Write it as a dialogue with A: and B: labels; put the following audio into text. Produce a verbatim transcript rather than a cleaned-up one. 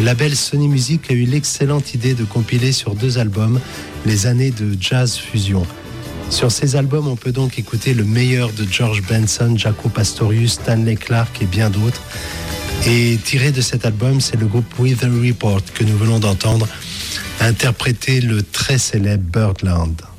A: label Sony Music a eu l'excellente idée de compiler sur deux albums les années de jazz fusion. Sur ces albums, on peut donc écouter le meilleur de George Benson, Jaco Pastorius, Stanley Clarke et bien d'autres. Et tiré de cet album, c'est le groupe Weather Report que nous venons d'entendre interpréter le très célèbre Birdland.